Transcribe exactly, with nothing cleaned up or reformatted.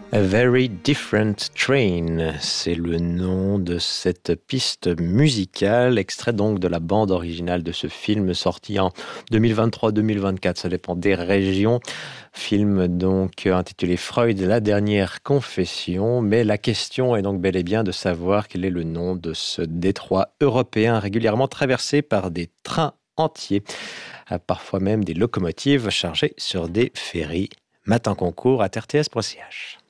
A Very Different Train, c'est le nom de cette piste musicale, extrait donc de la bande originale de ce film sorti en deux mille vingt-trois deux mille vingt-quatre, ça dépend des régions. Film donc intitulé Freud, la dernière confession, mais la question est donc bel et bien de savoir quel est le nom de ce détroit européen régulièrement traversé par des trains entiers, parfois même des locomotives chargées sur des ferries. Matin concours à r t s point c h.